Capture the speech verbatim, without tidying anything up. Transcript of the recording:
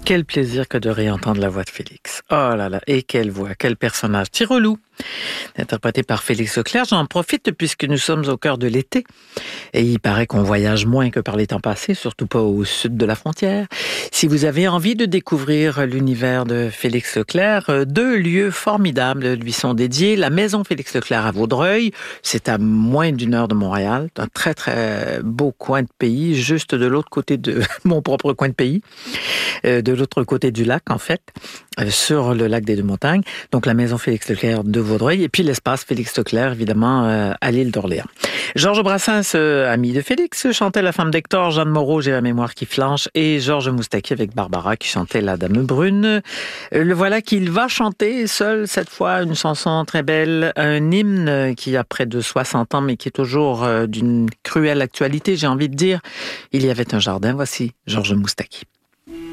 quel plaisir que de réentendre la voix de Félix. Oh là là, et quelle voix, quel personnage. Tirelou, interprété par Félix Leclerc. J'en profite puisque nous sommes au cœur de l'été. Et il paraît qu'on voyage moins que par les temps passés, surtout pas au sud de la frontière. Si vous avez envie de découvrir l'univers de Félix Leclerc, deux lieux formidables lui sont dédiés. La maison Félix Leclerc à Vaudreuil, c'est à moins d'une heure de Montréal. Un très très beau coin de pays, juste de l'autre côté de mon propre coin de pays. De l'autre côté du lac, en fait, sur le lac des Deux-Montagnes. Donc, la maison Félix Leclerc de Vaudreuil et puis l'espace Félix Leclerc, évidemment, à l'île d'Orléans. Georges Brassens, ami de Félix, chantait La femme d'Hector, Jeanne Moreau, J'ai la mémoire qui flanche, et Georges Moustaki avec Barbara qui chantait La dame brune. Le voilà qu'il va chanter seul, cette fois, une chanson très belle, un hymne qui a près de soixante ans, mais qui est toujours d'une cruelle actualité, j'ai envie de dire. Il y avait un jardin, voici Georges Moustaki.